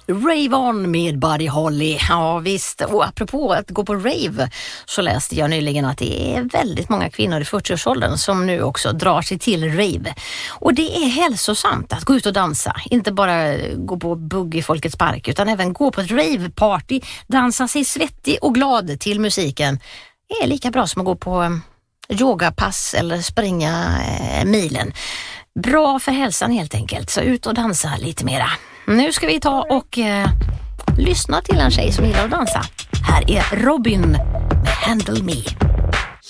Rave On med Buddy Holly. Ja visst, och apropå att gå på rave så läste jag nyligen att det är väldigt många kvinnor i 40-årsåldern som nu också drar sig till rave. Och det är hälsosamt att gå ut och dansa. Inte bara gå på bugg i Folkets park utan även gå på ett rave-party, dansa sig svettig och glad till musiken. Det är lika bra som att gå på yogapass eller springa milen. Bra för hälsan helt enkelt, så ut och dansa lite mera. Nu ska vi ta och lyssna till en tjej som gillar att dansa. Här är Robin med Handle Me.